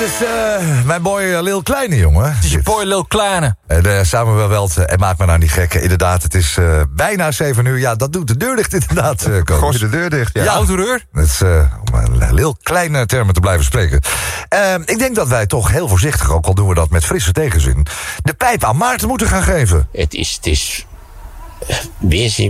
Het is mijn boy Lil Kleine, jongen. Het is je boy Lil Kleine. En Samuel Welt en maak me nou niet gek. Inderdaad, het is bijna 7 uur. Ja, dat doet de deur dicht inderdaad. Gooi de deur dicht, ja. Ja, Autodeur? dat is, om een heel kleine termen te blijven spreken. Ik denk dat wij toch heel voorzichtig, ook al doen we dat met frisse tegenzin, de pijp aan Maarten moeten gaan geven. Het is weerzin